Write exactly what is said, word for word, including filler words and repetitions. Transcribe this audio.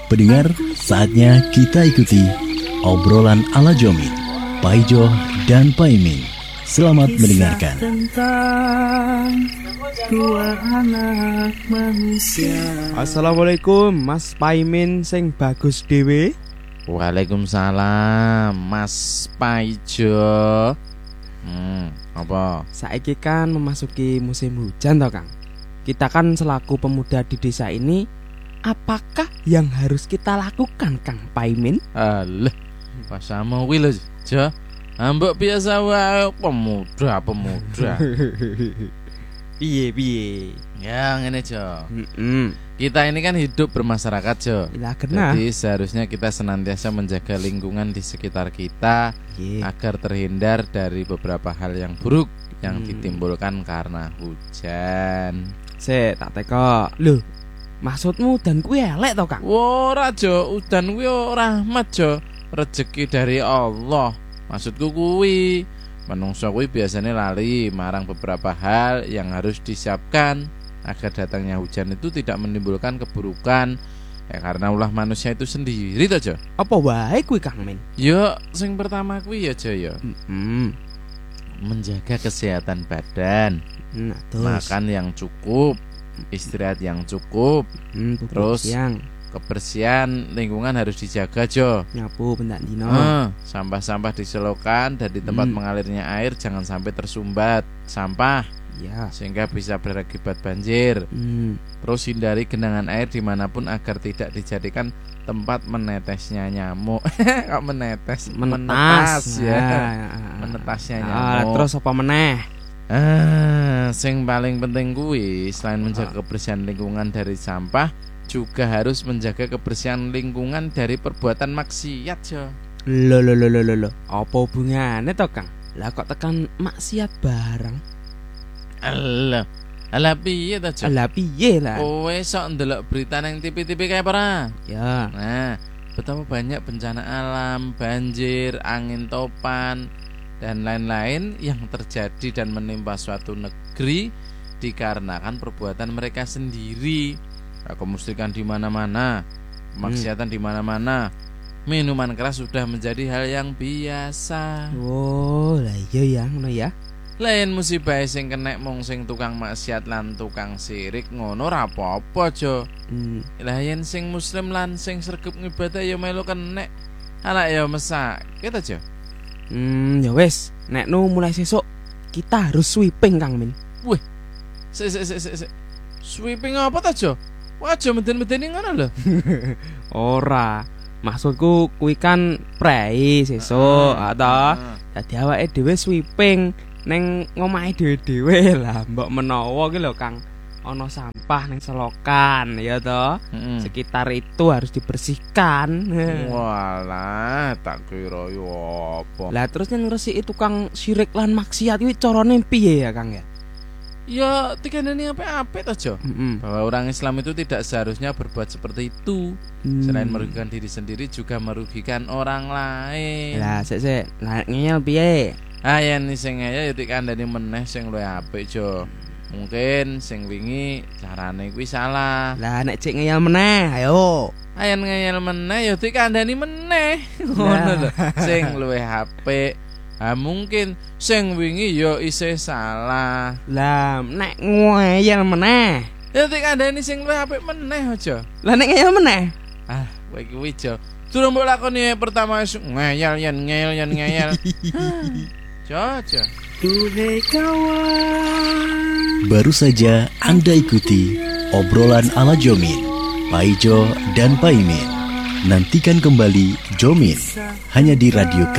Pendengar, saatnya kita ikuti obrolan ala Jomin, Paijo dan Paimin. Selamat mendengarkan. Dua anak manusia. Assalamualaikum Mas Paimin sing bagus dhewe. Waalaikumsalam Mas Paijo. Hmm, apa? Saiki kan memasuki musim hujan toh Kang. Kita kan selaku pemuda di desa ini, apakah yang harus kita lakukan Kang Paimin? Alah, pasamu kuwi lho, Jo. Ambek biasa wae pemuda, pemuda. Piye piye? Ya ngene, Jo. Heeh. Kita ini kan hidup bermasyarakat, Jo. Lah kena. Jadi seharusnya kita senantiasa menjaga lingkungan di sekitar kita Ye. agar terhindar dari beberapa hal yang buruk yang Hmm. ditimbulkan karena hujan. Sik tak teko. Lho, maksudmu dan kuwi elek to Kang? Ora, Jo, udan kuwi ora rahmat, Jo. Rezeki dari Allah. Maksudku kuwi, menungso kuwi biasanya lali marang beberapa hal yang harus disiapkan agar datangnya hujan itu tidak menimbulkan keburukan. Ya karena ulah manusia itu sendiri toh, Jo. Apa wae kuwi Kang Min? Yo, sing pertama kuwi ya, Jo, ya. Heeh. Menjaga kesehatan badan, Nah, terus makan yang cukup, istirahat yang cukup, hmm, terus yang kebersihan lingkungan harus dijaga, Jo. nyapu bendak dino. Eh, sampah-sampah diselokan dan di tempat Hmm. mengalirnya air jangan sampai tersumbat sampah Ya. sehingga bisa berakibat banjir. Hmm. Terus hindari genangan air dimanapun agar tidak dijadikan tempat menetesnya nyamuk. Kok menetes? Menetas ya. Nah. Menetasnya Ah, nyamuk. terus apa meneh? Ah, sing paling penting kuwi selain menjaga kebersihan lingkungan dari sampah, juga harus menjaga kebersihan lingkungan dari perbuatan maksiat, Jo. Lho lho lho lho lho, lho. Apa hubungane to, Kang? Lah kok tekan maksiat barang? Alah, alah piye to, Jo? Lah piye lah? Kowe sok ndelok berita nang T V-T V kae ora? Ya. Nah, betapa banyak bencana alam, banjir, angin topan, dan lain-lain yang terjadi dan menimpa suatu negeri dikarenakan perbuatan mereka sendiri. Kemusyrikan di mana-mana, kemaksiatan di mana-mana, minuman keras sudah menjadi hal yang biasa. Oh, lah iya ya, ngono ya. Lain musibah sing kenek mung sing tukang maksiat lan tukang sirik ngono ora apa-apa, Jo. Hmm. Lah yen sing muslim lan sing sregep ngibadah ya melu kenek. Anak ya mesak. Kita, Jo. Hmm, ya wis, nek nu mulai sesuk kita harus sweeping Kang Min. Wih. Sik sik sik sik. Sweeping apa ta, Jo? Wah, aja meden-medeni ngono lho. Ora. Maksudku kuwi kan prei sesuk, Ah, ta. ah. Dadi awake dhewe sweeping ning ngomahe dhewe-dhewe lah, mbok menawa ki lho Kang. Ana sampah ning selokan ya toh. Heeh. Sekitar itu harus dibersihkan. Walah, tak kira yo apa. Lah terus yang ngresiki tukang syirik lan maksiat kuwi carane piye ya Kang ya? Ya tikandani apik-apik to, Jo. Heeh. Bahwa orang Islam itu tidak seharusnya berbuat seperti itu. Hmm. Selain merugikan diri sendiri juga merugikan orang lain. Lah sik sik, lah ngeyel piye? Ah yen sing ya dikandani meneh sing luwih apik, Jo. Mungkin sing wingi carane kuwi salah. Lah nek cek ngeyel meneh, ayo. Ayen ngeyel meneh ya dikandani meneh. Ngono lho. Sing luwih apik. Ah mungkin sing wingi ya isih salah. Lah nek ngeyel meneh. Ya dikandani sing luwih apik meneh aja. Lah nek ngeyel meneh. Ah, kowe kuwi, Jo. Durung mbok lakoni pertama wis ngeyel yen ngeyel yen ngeyel. Jo, Jo. Duhai kawan. Baru saja Anda ikuti obrolan ala Jomin, Paijo dan Paimin. Nantikan kembali Jomin hanya di radio